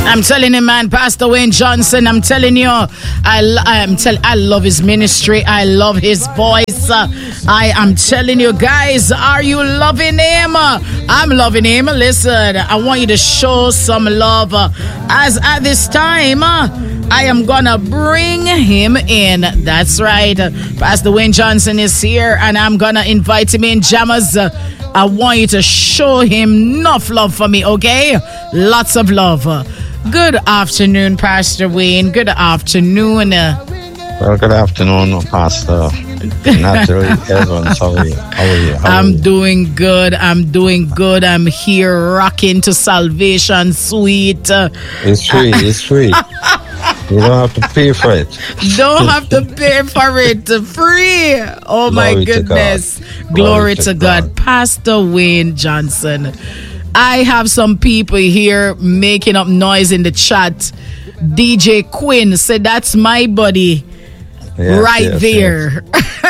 I'm telling you, man, Pastor Wayne Johnson, I'm telling you, I love his ministry. I love his voice. I am telling you, guys, are you loving him? I'm loving him. Listen, I want you to show some love. As at this time, I am gonna bring him in. That's right. Pastor Wayne Johnson is here, and I'm gonna invite him in. Jammers, I want you to show him enough love for me, okay? Lots of love. Good afternoon, Pastor Wayne. Good afternoon. Well, good afternoon, Pastor. Naturally, Evans, how are you? I'm doing good. I'm here rocking to Salvation Suite. It's free. You don't have to pay for it. Don't have to pay for it. Free. Oh, my goodness. Glory to God. Pastor Wayne Johnson. I have some people here making up noise in the chat. DJ Quinn said, that's my buddy. Yes, there.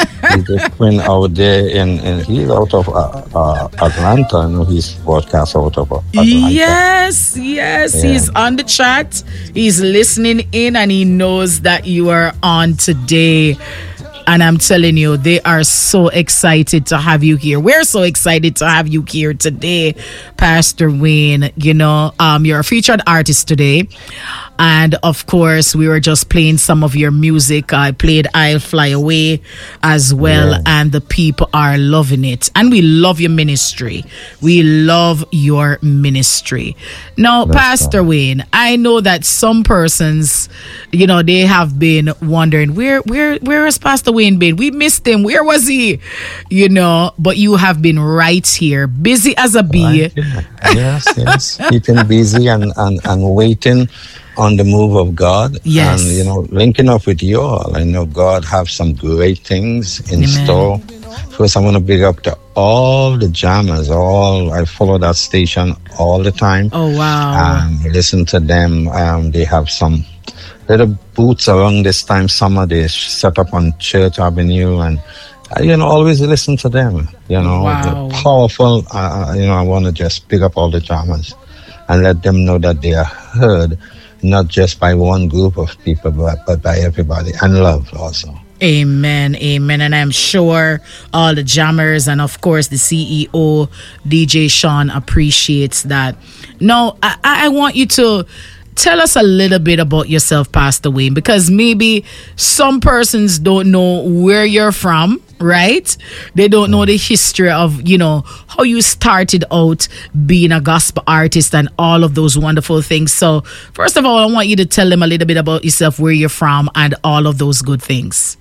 DJ Quinn out there, and he's out of Atlanta. I know he's broadcast out of Atlanta. Yes. Yeah. He's on the chat. He's listening in, and he knows that you are on today. And I'm telling you, they are so excited to have you here. We're so excited to have you here today, Pastor Wayne. You know, you're a featured artist today. And of course, we were just playing some of your music. I played I'll Fly Away as well. Yeah. And the people are loving it. And we love your ministry. We love your ministry. Now, Pastor Wayne, I know that some persons, you know, they have been wondering, where has Pastor Wayne been? We missed him. Where was he? You know, but you have been right here, busy as a bee. Right, yeah. Yes. Keeping busy and waiting on the move of God. Yes. And, you know, linking up with you all. I know God have some great things in store. First, I want to big up to all the jammers. I follow that station all the time. Oh, wow. Listen to them. They have some little booths around this time. Summer, they set up on Church Avenue, and you know, always listen to them. You know, wow. They're powerful. You know, I want to just pick up all the jammers and let them know that they are heard, not just by one group of people, but by everybody, and loved also. Amen. And I'm sure all the jammers and, of course, the CEO, DJ Sean, appreciates that. Now, I want you to tell us a little bit about yourself, Pastor Wayne, because maybe some persons don't know where you're from, right? They don't know the history of, you know, how you started out being a gospel artist and all of those wonderful things. So, first of all, I want you to tell them a little bit about yourself, where you're from, and all of those good things.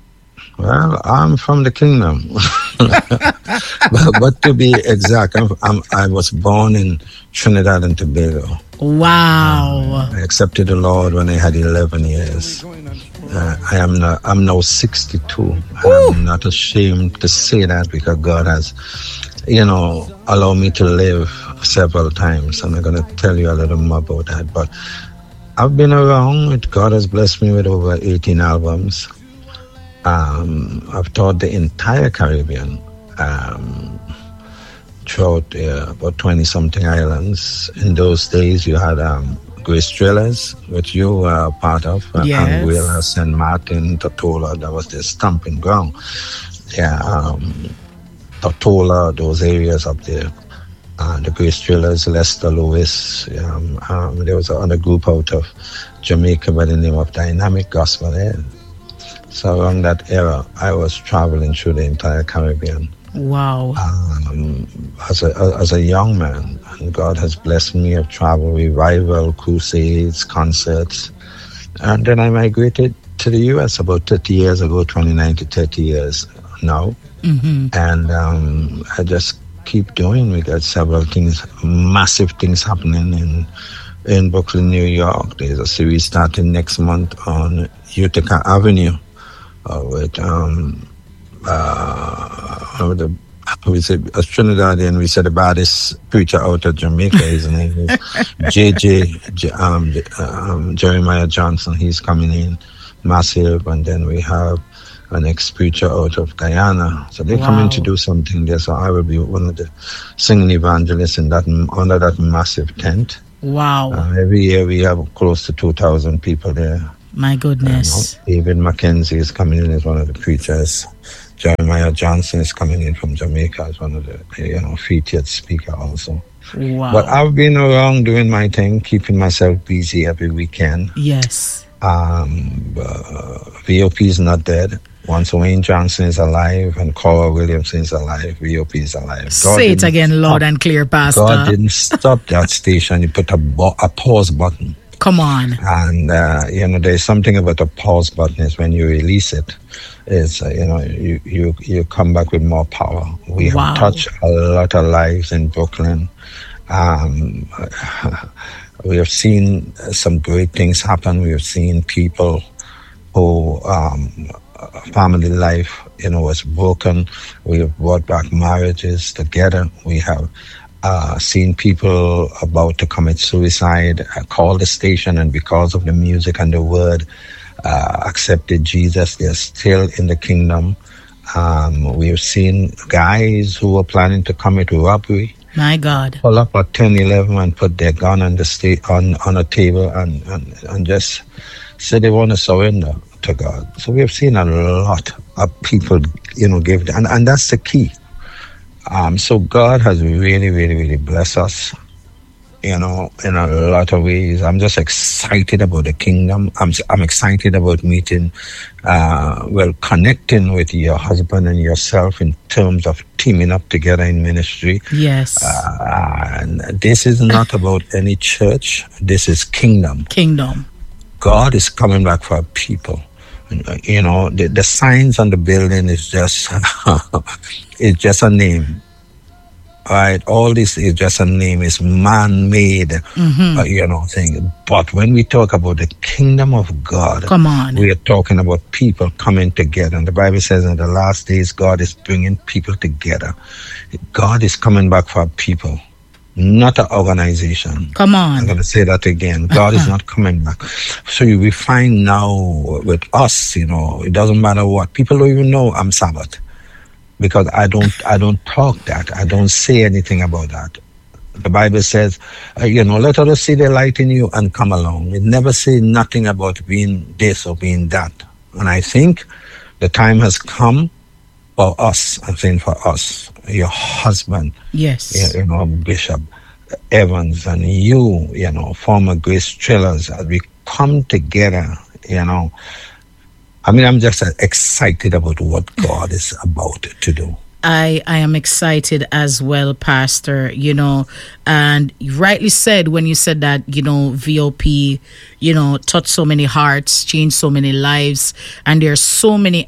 Well, I'm from the kingdom. but to be exact, I was born in Trinidad and Tobago. Wow. I accepted the Lord when I had 11 years. I'm now 62. I'm not ashamed to say that, because God has, you know, allowed me to live several times. And I'm going to tell you a little more about that. But I've been around. God has blessed me with over 18 albums. I've taught the entire Caribbean, throughout about 20-something islands. In those days, you had Grace Trailers, which you were part of, Anguilla, St. Martin, Tortola. That was the stamping ground. Yeah, Tortola, those areas up there. The Grace Trailers, Lester Lewis. There was another group out of Jamaica by the name of Dynamic Gospel there. So around that era, I was traveling through the entire Caribbean. Wow. As a young man, and God has blessed me of travel, revival, crusades, concerts. And then I migrated to the U.S. about 30 years ago, 29 to 30 years now. Mm-hmm. And I just keep doing. We got several things, massive things happening in Brooklyn, New York. There's a series starting next month on Utica Avenue. With we say a Trinidadian, we said the baddest preacher out of Jamaica. His name is Jeremiah Johnson. He's coming in massive, and then we have an ex-preacher out of Guyana. So they're coming to do something there. So I will be one of the singing evangelists in that under that massive tent. Wow. Every year we have close to 2,000 people there. My goodness. David Mackenzie is coming in as one of the preachers. Jeremiah Johnson is coming in from Jamaica as one of the featured speaker also. Wow. But I've been around doing my thing, keeping myself busy every weekend. Yes. VOP is not dead. Once Wayne Johnson is alive and Cora Williamson is alive, VOP is alive. God Say it again loud and clear, Pastor. God didn't stop that station. He put a pause button. Come on. And, there's something about a pause button is when you release it, is, you come back with more power. We have touched a lot of lives in Brooklyn. We have seen some great things happen. We have seen people who family life, was broken. We have brought back marriages together. We have seen people about to commit suicide, call the station, and because of the music and the word, accepted Jesus. They're still in the kingdom. We have seen guys who were planning to commit robbery. My God. Pull up at 10-11 and put their gun on a table and just say they want to surrender to God. So we have seen a lot of people, give, and that's the key. So God has really, really, really blessed us, in a lot of ways. I'm just excited about the kingdom. I'm excited about meeting, connecting with your husband and yourself in terms of teaming up together in ministry. Yes. And this is not about any church. This is kingdom. Kingdom. God is coming back for people. The signs on the building is just it's just a name, right? All this is just a name. It's man-made, thing. But when we talk about the kingdom of God, come on, we are talking about people coming together. And the Bible says in the last days, God is bringing people together. God is coming back for people. Not an organization. Come on. I'm going to say that again. God is not coming back. So we find now with us, it doesn't matter what. People don't even know I'm Sabbath because I don't talk that. I don't say anything about that. The Bible says, let others see the light in you and come along. It never say nothing about being this or being that. And I think the time has come for us, I'm saying for us, your husband, yes, Bishop Evans, and you, former Grace Trillers, as we come together, I'm just excited about what God is about to do. I am excited as well, Pastor, and you rightly said when you said that, VOP, touched so many hearts, changed so many lives, and there's so many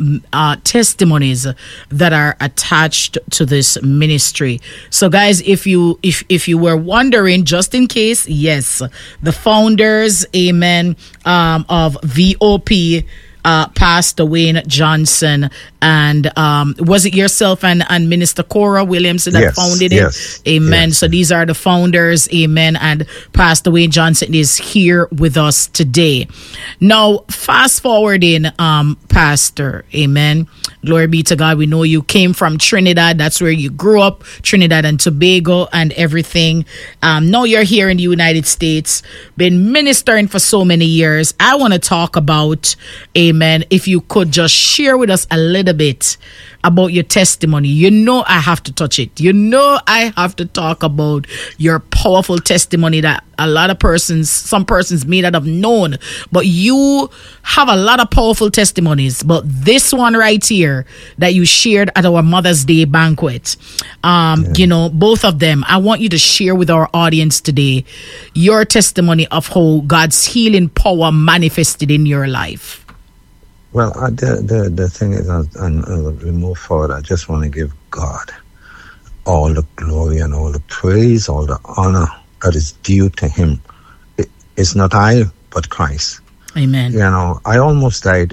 testimonies that are attached to this ministry. So guys, if you were wondering, just in case, yes, the founders, amen, of VOP, Pastor Wayne Johnson, and was it yourself and Minister Cora Williamson that founded it? Yes, amen. Yes. So these are the founders, amen, and Pastor Wayne Johnson is here with us today. Now, fast forwarding, Pastor, amen. Glory be to God. We know you came from Trinidad. That's where you grew up, Trinidad and Tobago and everything. Now you're here in the United States, been ministering for so many years. I want to talk about, amen, if you could just share with us a little bit about your testimony. I have to touch it. I have to talk about your powerful testimony that a lot of some persons may not have known, but you have a lot of powerful testimonies. But this one right here that you shared at our Mother's Day banquet, both of them, I want you to share with our audience today your testimony of how God's healing power manifested in your life. Well, the thing is, and as we move forward, I just want to give God all the glory and all the praise, all the honor that is due to Him. It's not I, but Christ. Amen. I almost died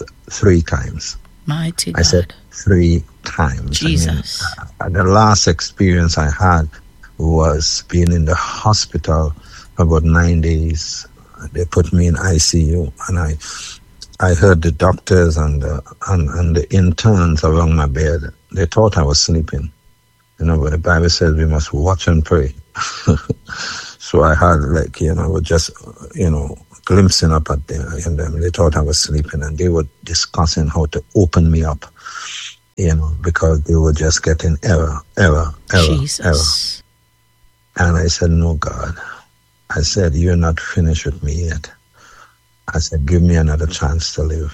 3 times. Mighty God. I said 3 times. Jesus. The last experience I had was being in the hospital for about 9 days. They put me in ICU, and I heard the doctors and the interns around my bed. They thought I was sleeping. But the Bible says we must watch and pray. So I had was just, glimpsing up at them, and they thought I was sleeping, and they were discussing how to open me up, because they were just getting error. Jesus. And I said, no, God. I said, you're not finished with me yet. I said, give me another chance to live.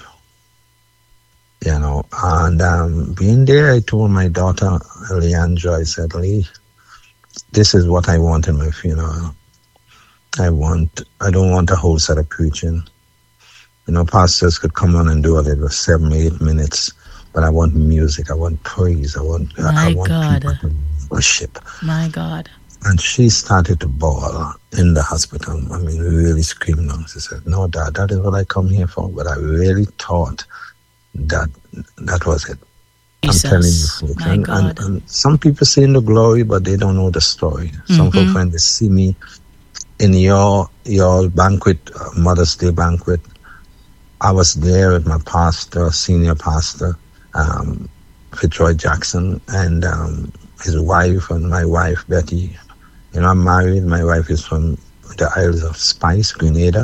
And being there, I told my daughter, Leandra, I said, Lee, this is what I want in my funeral. I don't want a whole set of preaching. Pastors could come on and do it for 7-8 minutes, but I want music, I want praise, I want people to worship. My God. And she started to bawl in the hospital. I mean, really screaming out. She said, no, Dad, that is what I come here for. But I really thought that was it. Jesus. I'm telling you, folks. And some people see in the glory, but they don't know the story. Some folks, when they see me in your banquet, Mother's Day banquet, I was there with my pastor, senior pastor, Fitzroy Jackson, and his wife and my wife, Betty. I'm married. My wife is from the Isles of Spice, Grenada,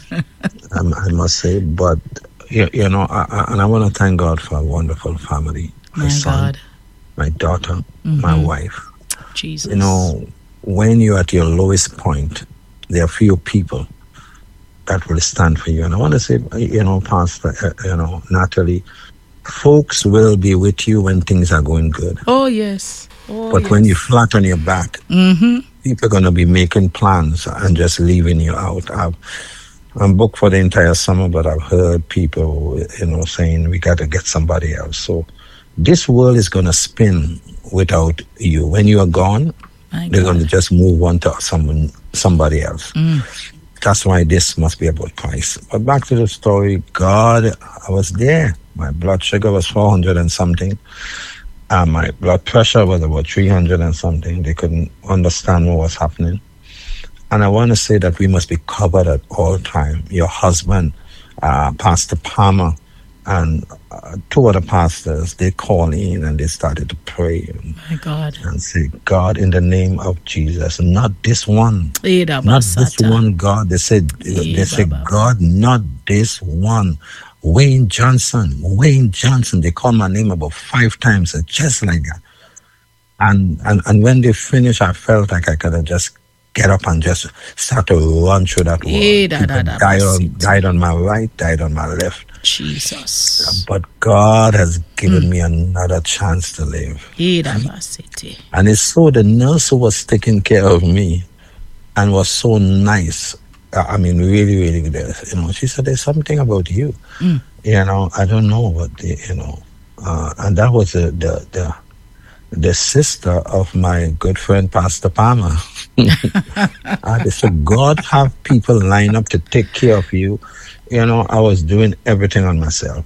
I must say. But, and I want to thank God for a wonderful family. My son, God. My daughter, my wife. Jesus. When you're at your lowest point, there are few people that will stand for you. And I want to say, Pastor, Natalie, folks will be with you when things are going good. Oh, yes. But when you're flat on your back, people are going to be making plans and just leaving you out. I'm booked for the entire summer, but I've heard people, saying we got to get somebody else. So this world is going to spin without you. When you are gone, they're going to just move on to somebody else. That's why this must be about Christ. But back to the story, God, I was there. My blood sugar was 400 and something. My blood pressure was about 300 and something. They couldn't understand what was happening. And I want to say that we must be covered at all time. Your husband, Pastor Palmer, and 2 other pastors, they called in and they started to pray. My God. And say, God, in the name of Jesus, not this one. Not this one, God. They said, God, not this one. Wayne Johnson. They called my name about 5 times, just like that. And when they finished, I felt like I could have just get up and just start to run through that wall. People died on my right, died on my left. Jesus. But God has given me another chance to live. And it's so the nurse who was taking care of me and was so nice. I mean, really, really good. She said, there's something about you. I don't know, but, and that was the sister of my good friend, Pastor Palmer. They said, God have people line up to take care of you. I was doing everything on myself.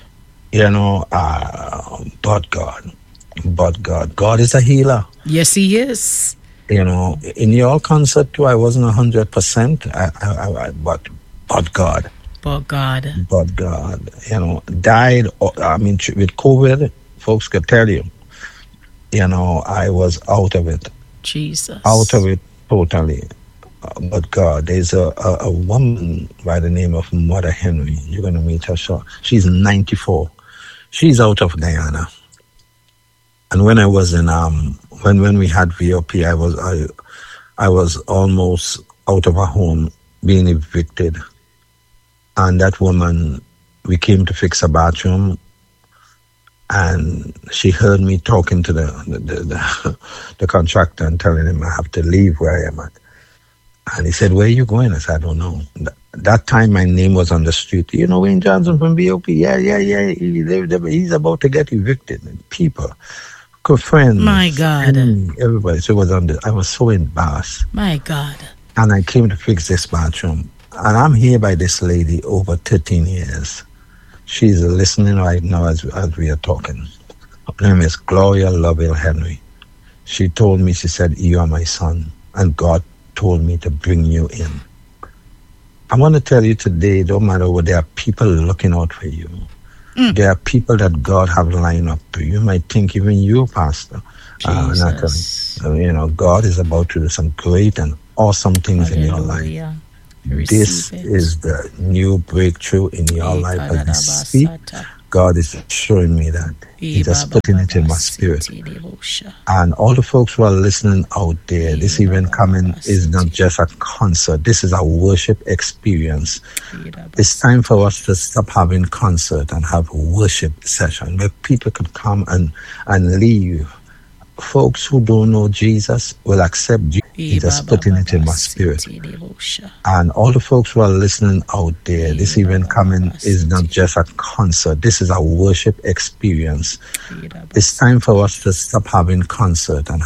But God is a healer. Yes, He is. In your concert too, I wasn't 100%. But God. But God. Died. I mean, with COVID, folks could tell you. I was out of it. Jesus. Out of it totally. But God, there's a woman by the name of Mother Henry. You're going to meet her short. She's 94. She's out of Guyana. And when I was in when we had VOP, I was almost out of a home, being evicted. And that woman, we came to fix a bathroom, and she heard me talking to the contractor and telling him I have to leave where I am at. And he said, where are you going? I said, I don't know. That time my name was on the street. Wayne Johnson from VOP. Yeah. He's about to get evicted. People, good friends. My God. Everybody. So I was so embarrassed. My God. And I came to fix this bathroom. And I'm here by this lady over 13 years. She's listening right now as we are talking. Her name is Gloria Lovell Henry. She told me, she said, you are my son. And God told me to bring you in. I want to tell you today, no matter what, there are people looking out for you. There are people that God have lined up for you. You might think even you, Pastor, Natalie, God is about to do some great and awesome things in your life. Hallelujah. This Receive it. is the new breakthrough in your life as we speak. Ikadadabasata. God is showing me that. He just putting it in my spirit. Ibabababasitidibusha. And all the folks who are listening out there, this event coming is not just a concert. This is a worship experience. It's time for us to stop having concert and have a worship session where people could come and leave. Folks who don't know Jesus will accept Jesus. He just putting it in my spirit. Ibabababasitidibusha. And all the folks who are listening out there, this event coming is not just a concert. This is a worship experience. It's time for us to stop having concert and